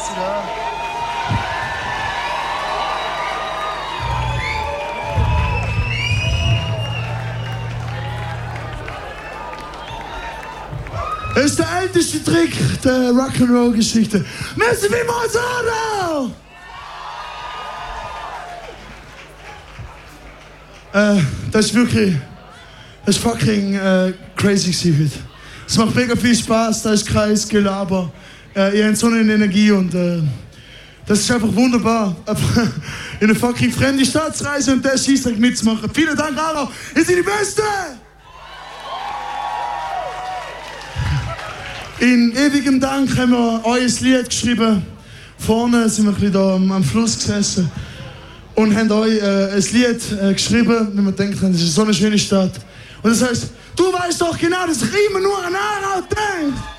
Merci da. Das ist der älteste Trick der Rock'n'Roll-Geschichte. Merci vielmals, Arno! Das ist wirklich... Das ist fucking crazy heute. Es macht mega viel Spaß, da ist kein Gelaber. Ihr habt so eine Energie und das ist einfach wunderbar. In eine fucking fremde Stadt zu reisen und den Scheissdreck mitzumachen. Vielen Dank, Arno! Ihr seid die Beste! In ewigem Dank haben wir euer Lied geschrieben. Vorne sind wir ein bisschen da am Fluss gesessen und haben euch ein Lied geschrieben, wenn wir denkt haben, das ist so eine schöne Stadt. Und das heißt, du weißt doch genau, dass ich immer nur an Aarau denke.